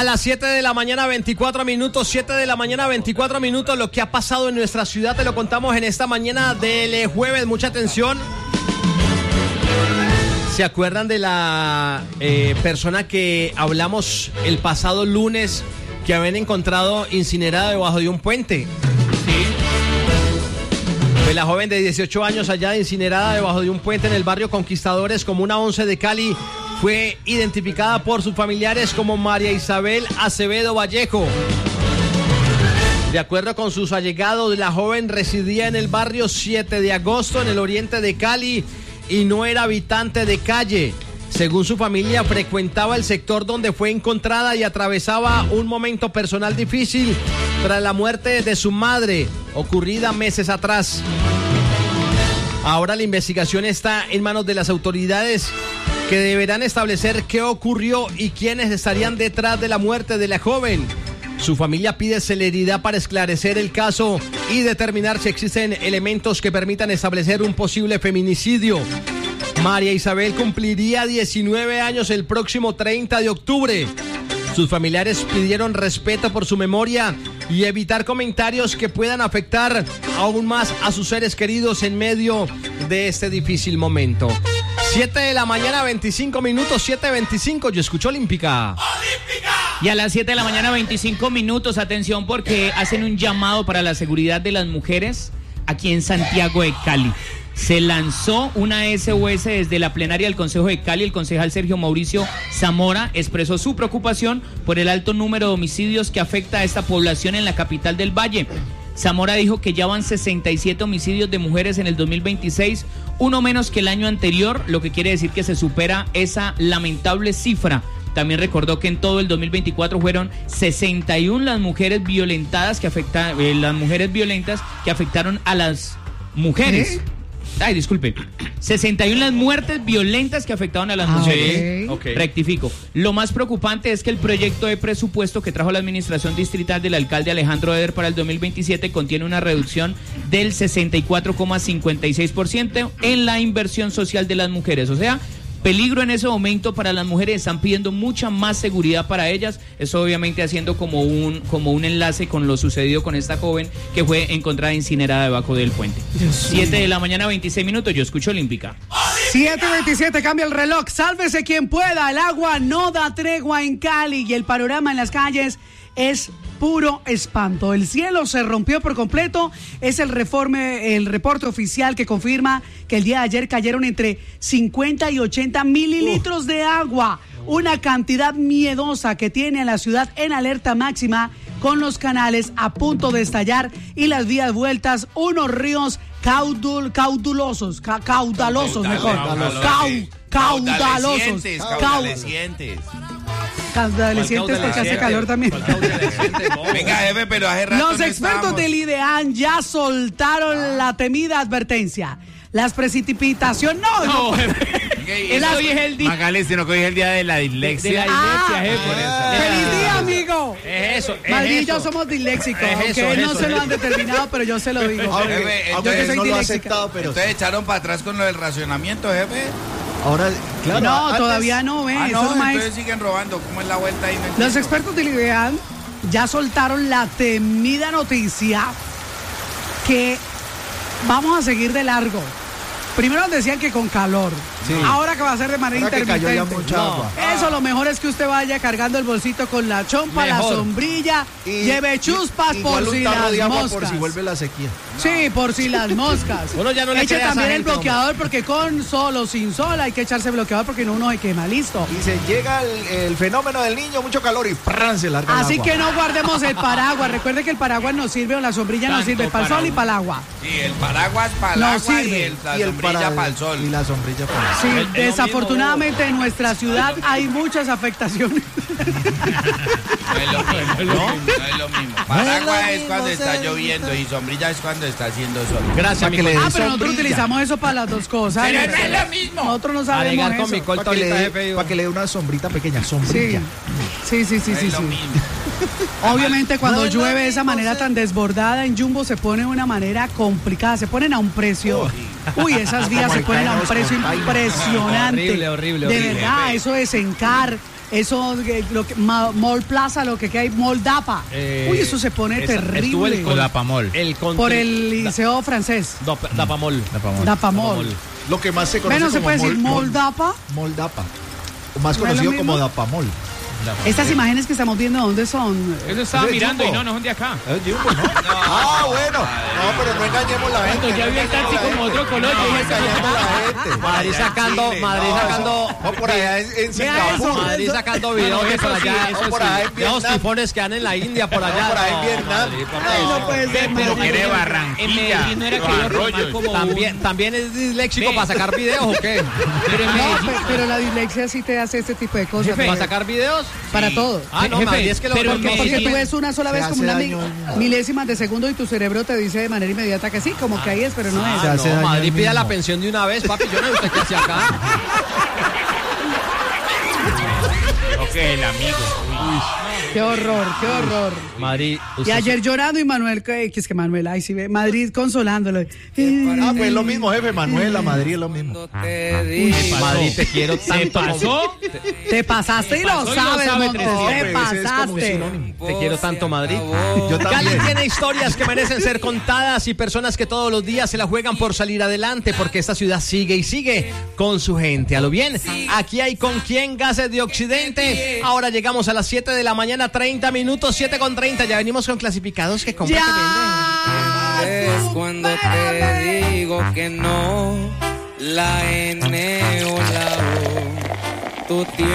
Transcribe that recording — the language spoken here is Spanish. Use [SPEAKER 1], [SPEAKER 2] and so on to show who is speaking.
[SPEAKER 1] las 7 de la mañana, 24 minutos, 7 de la mañana, 24 minutos. Lo que ha pasado en nuestra ciudad te lo contamos en esta mañana del jueves. Mucha atención. ¿Se acuerdan de la persona que hablamos el pasado lunes que habían encontrado incinerada debajo de un puente? Sí. Pues la joven de 18 años hallada incinerada debajo de un puente en el barrio Conquistadores, Comuna 11 de Cali, fue identificada por sus familiares como María Isabel Acevedo Vallejo. De acuerdo con sus allegados, la joven residía en el barrio 7 de agosto, en el oriente de Cali, y no era habitante de calle. Según su familia, frecuentaba el sector donde fue encontrada y atravesaba un momento personal difícil tras la muerte de su madre, ocurrida meses atrás. Ahora la investigación está en manos de las autoridades, que deberán establecer qué ocurrió y quiénes estarían detrás de la muerte de la joven. Su familia pide celeridad para esclarecer el caso y determinar si existen elementos que permitan establecer un posible feminicidio. María Isabel cumpliría 19 años el próximo 30 de octubre. Sus familiares pidieron respeto por su memoria y evitar comentarios que puedan afectar aún más a sus seres queridos en medio de este difícil momento. 7 de la mañana, 25 minutos, 7:25, yo escucho Olímpica. ¡Olímpica!
[SPEAKER 2] Y a las 7 de la mañana, 25 minutos, atención porque hacen un llamado para la seguridad de las mujeres aquí en Santiago de Cali. Se lanzó una SOS desde la plenaria del Consejo de Cali. El concejal Sergio Mauricio Zamora expresó su preocupación por el alto número de homicidios que afecta a esta población en la capital del Valle. Zamora dijo que ya van 67 homicidios de mujeres en el 2026, uno menos que el año anterior, lo que quiere decir que se supera esa lamentable cifra. También recordó que en todo el 2024 fueron 61 las mujeres violentadas las mujeres violentas que afectaron a las mujeres. Ay, disculpe. 61 las muertes violentas que afectaron a las mujeres.
[SPEAKER 1] Okay.
[SPEAKER 2] Rectifico. Lo más preocupante es que el proyecto de presupuesto que trajo la administración distrital del alcalde Alejandro Eder para el 2027 contiene una reducción del 64,56% en la inversión social de las mujeres. O sea, peligro en ese momento para las mujeres, están pidiendo mucha más seguridad para ellas. Eso obviamente haciendo como un enlace con lo sucedido con esta joven que fue encontrada incinerada debajo del puente. 7 de la mañana, 26 minutos, yo escucho Olímpica.
[SPEAKER 3] 7:27, cambia el reloj, sálvese quien pueda, el agua no da tregua en Cali y el panorama en las calles es puro espanto. El cielo se rompió por completo. Es el reporte oficial que confirma que el día de ayer cayeron entre 50 y 80 mililitros de agua. Una cantidad miedosa que tiene a la ciudad en alerta máxima, con los canales a punto de estallar y las vías vueltas, unos ríos caudalosos, porque hace calor también.
[SPEAKER 4] Venga, jefe, pero hace rato
[SPEAKER 3] Los expertos del IDEAN ya soltaron la temida advertencia. Las precipitaciones... No,
[SPEAKER 2] hoy es el día.
[SPEAKER 4] Magali, sino que hoy es el día de la dislexia.
[SPEAKER 3] ¡Feliz día, amigo!
[SPEAKER 1] Es eso.
[SPEAKER 3] Magali y yo somos disléxicos, aunque él no se lo han determinado, pero yo se lo digo.
[SPEAKER 4] Jefe,
[SPEAKER 3] yo que soy
[SPEAKER 4] no lo ha
[SPEAKER 3] disléxica.
[SPEAKER 4] aceptado, pero ustedes echaron para atrás con lo del racionamiento, jefe.
[SPEAKER 5] Ahora, claro.
[SPEAKER 3] No,
[SPEAKER 5] antes,
[SPEAKER 3] todavía no, ve.
[SPEAKER 4] No, entonces siguen robando. ¿Cómo es la vuelta ahí? No
[SPEAKER 3] Los expertos del IDEAN ya soltaron la temida noticia que vamos a seguir de largo. Primero nos decían que con calor,
[SPEAKER 5] sí.
[SPEAKER 3] Ahora que va a ser de manera intermitente.
[SPEAKER 5] Ya mucha agua.
[SPEAKER 3] Eso, lo mejor es que usted vaya cargando el bolsito con la chompa,
[SPEAKER 1] Mejor.
[SPEAKER 3] la sombrilla, lleve chuspas por si las moscas.
[SPEAKER 5] Por si vuelve la sequía.
[SPEAKER 3] Sí, por si las moscas.
[SPEAKER 1] Uno ya no le
[SPEAKER 3] Eche
[SPEAKER 1] crea a esa
[SPEAKER 3] también el
[SPEAKER 1] gente,
[SPEAKER 3] bloqueador, porque con sol o sin sol hay que echarse bloqueador porque uno se quema, listo.
[SPEAKER 5] Y se llega el fenómeno del niño, mucho calor y ¡pran! Se larga
[SPEAKER 3] Así
[SPEAKER 5] el agua.
[SPEAKER 3] que no guardemos el paraguas. Recuerde que el paraguas nos sirve o la sombrilla nos sirve para el sol y para el agua.
[SPEAKER 4] Sí, el paraguas para el
[SPEAKER 3] No
[SPEAKER 4] agua
[SPEAKER 3] sirve.
[SPEAKER 4] y la sombrilla para el sol.
[SPEAKER 5] Y la sombrilla para el sol.
[SPEAKER 3] Sí,
[SPEAKER 1] Es lo
[SPEAKER 3] desafortunadamente en nuestra ciudad hay muchas afectaciones.
[SPEAKER 4] No es lo mismo. No es lo mismo. Paraguas es cuando está lloviendo y sombrilla es cuando está haciendo sol.
[SPEAKER 1] Gracias, mi
[SPEAKER 3] Pero nosotros
[SPEAKER 5] sombrilla.
[SPEAKER 3] utilizamos eso para las dos cosas.
[SPEAKER 4] Pero no es lo mismo.
[SPEAKER 3] Nosotros no sabemos
[SPEAKER 1] Alegar con mi
[SPEAKER 3] eso.
[SPEAKER 1] corta
[SPEAKER 5] Para que,
[SPEAKER 1] ahorita,
[SPEAKER 5] le
[SPEAKER 1] jefe.
[SPEAKER 5] dé, para que le dé una sombrita pequeña, sombrilla.
[SPEAKER 3] Sí.
[SPEAKER 4] No es lo mismo.
[SPEAKER 3] Obviamente cuando
[SPEAKER 5] No es
[SPEAKER 3] llueve
[SPEAKER 5] lo
[SPEAKER 3] de esa
[SPEAKER 5] mismo,
[SPEAKER 3] manera tan desbordada en Jumbo se pone de una manera complicada, se ponen a un precio. Uy, esas vías se ponen a un precio impresionante.
[SPEAKER 1] Horrible.
[SPEAKER 3] De verdad, eso de sencar, eso, Mall Plaza, lo que hay, Mall Dapa. Uy, eso se pone terrible.
[SPEAKER 4] O Dapamol.
[SPEAKER 3] Por el liceo francés.
[SPEAKER 1] Dapamol.
[SPEAKER 3] Dapamol.
[SPEAKER 5] Lo que más se conoce
[SPEAKER 3] Bueno, se
[SPEAKER 5] como
[SPEAKER 3] puede decir Mall Dapa.
[SPEAKER 5] Mall Dapa. O más
[SPEAKER 3] ¿No es
[SPEAKER 5] conocido
[SPEAKER 3] lo
[SPEAKER 5] como
[SPEAKER 3] mismo?
[SPEAKER 5] Dapamol.
[SPEAKER 3] Estas imágenes que estamos viendo, ¿dónde son?
[SPEAKER 2] Eso estaba
[SPEAKER 5] ¿Es de
[SPEAKER 2] mirando
[SPEAKER 5] Jumbo?
[SPEAKER 2] y no son de acá.
[SPEAKER 5] Es Jumbo, ¿no? Ah, bueno. No, pero no engañemos la gente.
[SPEAKER 2] Cuando ya vi el taxi como otro color, yo dije,
[SPEAKER 5] engañemos la gente.
[SPEAKER 1] Madrid sacando.
[SPEAKER 5] No, por allá en Singapur.
[SPEAKER 1] Madrid sacando videos
[SPEAKER 2] No,
[SPEAKER 1] de
[SPEAKER 2] eso
[SPEAKER 1] por
[SPEAKER 2] sí,
[SPEAKER 1] allá.
[SPEAKER 2] eso
[SPEAKER 5] por
[SPEAKER 2] sí.
[SPEAKER 5] allá en
[SPEAKER 1] De los
[SPEAKER 5] Vietnam.
[SPEAKER 1] tifones que dan en la India, por allá.
[SPEAKER 5] por ahí en Vietnam.
[SPEAKER 3] Ay, no puede ser.
[SPEAKER 2] Pero
[SPEAKER 3] Madrid.
[SPEAKER 2] quiere
[SPEAKER 4] En
[SPEAKER 2] Barranquilla,
[SPEAKER 4] Medellín
[SPEAKER 2] no era que
[SPEAKER 4] los
[SPEAKER 2] iba a formar
[SPEAKER 4] arroyos.
[SPEAKER 2] como
[SPEAKER 1] También es disléxico
[SPEAKER 2] Ve.
[SPEAKER 1] para sacar videos o qué?
[SPEAKER 2] Pero en
[SPEAKER 3] No,
[SPEAKER 2] Medellín,
[SPEAKER 3] pero la dislexia sí te hace este tipo de cosas.
[SPEAKER 2] Jefe,
[SPEAKER 1] ¿Para sacar videos?
[SPEAKER 3] Para todo.
[SPEAKER 1] Ah, no,
[SPEAKER 2] Jefe,
[SPEAKER 1] Madrid es que lo
[SPEAKER 2] pero
[SPEAKER 3] Porque
[SPEAKER 2] Medellín-
[SPEAKER 3] tú ves una sola vez
[SPEAKER 5] Se
[SPEAKER 3] como
[SPEAKER 5] hace
[SPEAKER 3] una
[SPEAKER 5] daño.
[SPEAKER 3] milésimas de segundo y tu cerebro te dice de manera inmediata que sí, como que ahí es, pero no es.
[SPEAKER 5] Se hace
[SPEAKER 1] No,
[SPEAKER 5] daño
[SPEAKER 1] Madrid
[SPEAKER 5] el
[SPEAKER 1] pida
[SPEAKER 5] mismo.
[SPEAKER 1] la pensión de una vez, papi. Yo no sé usted qué hace acá.
[SPEAKER 4] Ok, el amigo.
[SPEAKER 3] Qué horror, qué horror.
[SPEAKER 1] Madrid.
[SPEAKER 3] Y ayer llorando y Manuel, que es que Manuel, ay, sí ve, Madrid consolándolo.
[SPEAKER 5] Ah, pues es lo mismo, jefe. Manuela, Madrid es lo mismo.
[SPEAKER 1] Madrid, te quiero
[SPEAKER 2] ¿se
[SPEAKER 1] tanto.
[SPEAKER 2] pasó?
[SPEAKER 3] Te pasaste y lo
[SPEAKER 2] pasó y lo
[SPEAKER 3] sabes,
[SPEAKER 2] sabe,
[SPEAKER 3] Montes,
[SPEAKER 2] 300.
[SPEAKER 3] te
[SPEAKER 5] Ese es como un
[SPEAKER 3] pasaste.
[SPEAKER 5] sinónimo.
[SPEAKER 1] Te quiero tanto, Madrid.
[SPEAKER 5] Yo
[SPEAKER 1] Cali
[SPEAKER 5] también.
[SPEAKER 1] tiene historias que merecen ser contadas y personas que todos los días se la juegan por salir adelante porque esta ciudad sigue y sigue con su gente. A lo bien, aquí hay con quién Gases de Occidente. Ahora llegamos a las 7 de la mañana, 30 minutos, 7:30. Ya venimos con clasificados que compran, que venden.
[SPEAKER 3] Ya.
[SPEAKER 6] Es cuando te digo que no, la N o la O, tú tienes